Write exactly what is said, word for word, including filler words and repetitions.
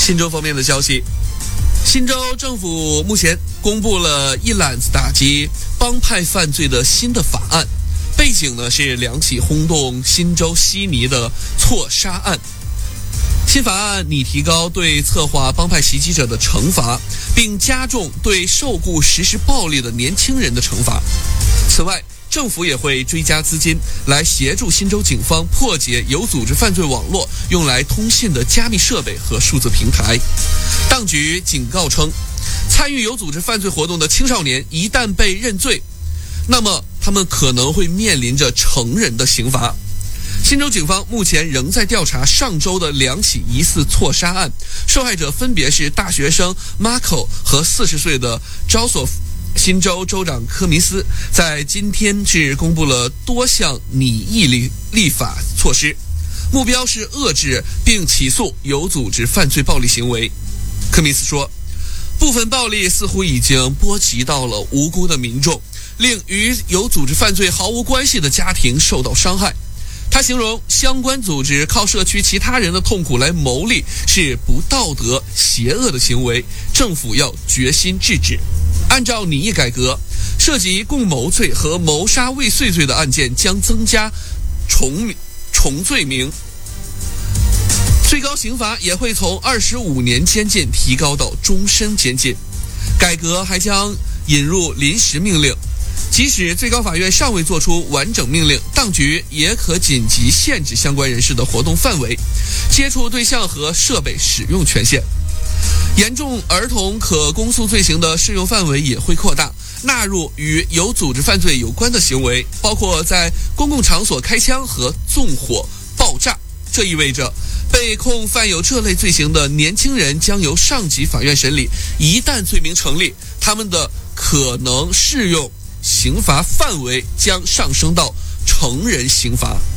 新州方面的消息，新州政府目前公布了一揽子打击帮派犯罪的新的法案，背景呢是两起轰动新州悉尼的错杀案。新法案拟提高对策划帮派袭击者的惩罚，并加重对受雇实施暴力的年轻人的惩罚。此外，政府也会追加资金来协助新州警方破解有组织犯罪网络用来通信的加密设备和数字平台。当局警告称，参与有组织犯罪活动的青少年一旦被认罪，那么他们可能会面临着成人的刑罚。新州警方目前仍在调查上周的两起疑似错杀案，受害者分别是大学生 Marco 和四十岁的 Joseph。新州州长科明斯在今天是公布了多项拟议立立法措施，目标是遏制并起诉有组织犯罪暴力行为。科明斯说，部分暴力似乎已经波及到了无辜的民众，令与有组织犯罪毫无关系的家庭受到伤害。他形容相关组织靠社区其他人的痛苦来牟利是不道德、邪恶的行为，政府要决心制止。按照拟议改革，涉及共谋罪和谋杀未遂罪的案件将增加重重罪名，最高刑罚也会从二十五年监禁提高到终身监禁。改革还将引入临时命令，即使最高法院尚未作出完整命令，当局也可紧急限制相关人士的活动范围、接触对象和设备使用权限。严重儿童可公诉罪行的适用范围也会扩大，纳入与有组织犯罪有关的行为，包括在公共场所开枪和纵火、爆炸。这意味着被控犯有这类罪行的年轻人将由上级法院审理，一旦罪名成立，他们的可能适用刑罚范围将上升到成人刑罚。